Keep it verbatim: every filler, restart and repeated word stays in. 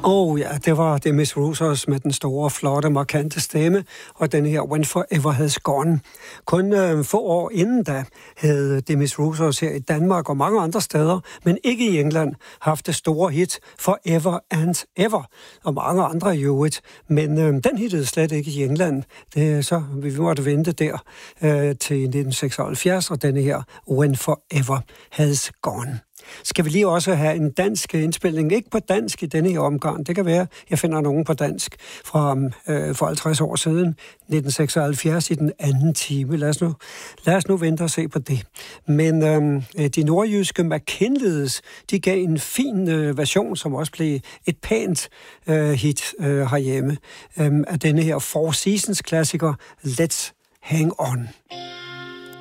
Oh ja, det var Demis Roussos med den store, flotte, markante stemme, og den her When Forever Has Gone. Kun øh, få år inden da havde Demis Roussos her i Danmark og mange andre steder, men ikke i England, haft det store hit Forever and Ever, og mange andre i øvrigt. Men øh, den hittede slet ikke i England. Det, så vi måtte vente der øh, til nitten seksoghalvfjerds, og denne her When Forever Has Gone. Skal vi lige også have en dansk indspilning? Ikke på dansk i denne her omgang. Det kan være, jeg finder nogen på dansk fra øh, for halvtreds år siden, nitten seksoghalvfjerds, i den anden time. Lad os nu, lad os nu vente og se på det. Men øh, de nordjyske McKinleys, de gav en fin øh, version, som også blev et pænt øh, hit øh, herhjemme, øh, af denne her Four Seasons-klassiker Let's Hang On.